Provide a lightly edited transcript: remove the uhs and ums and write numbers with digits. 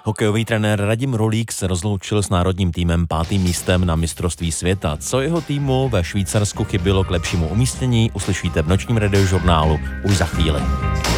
Hokejový trenér Radim Rolík se rozloučil s národním týmem 5. místem na mistrovství světa. Co jeho týmu ve Švýcarsku chybělo k lepšímu umístění, uslyšíte v nočním radiožurnálu už za chvíli.